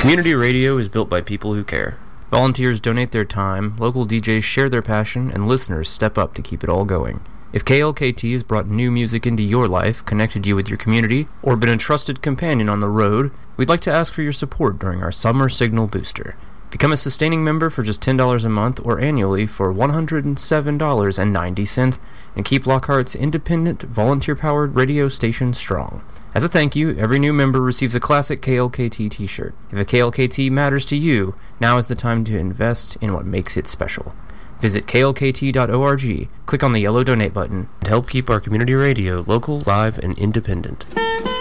Community radio is built by people who care. Volunteers donate their time, local DJs share their passion, and listeners step up to keep it all going. If KLKT has brought new music into your life, connected you with your community, or been a trusted companion on the road, we'd like to ask for your support during our Summer Signal Booster. Become a sustaining member for just $10 a month or annually for $107.90 and keep Lockhart's independent, volunteer-powered radio station strong. As a thank you, every new member receives a classic KLKT t-shirt. If a KLKT matters to you, now is the time to invest in what makes it special. Visit klkt.org, click on the yellow donate button, and help keep our community radio local, live, and independent.